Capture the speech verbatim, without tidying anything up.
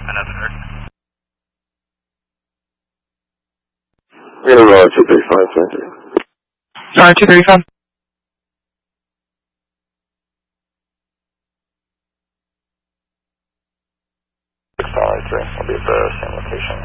Another. We're going to roll two thirty-five, thank you. Sorry, two thirty-five. six five three, I'll be at the same location.